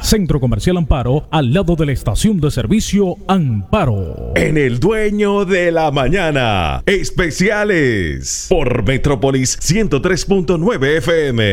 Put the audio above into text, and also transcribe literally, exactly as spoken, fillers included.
Centro Comercial Amparo, al lado de la estación de servicio Amparo. En el Dueño de la Mañana, especiales por Metrópolis ciento tres punto nueve F M.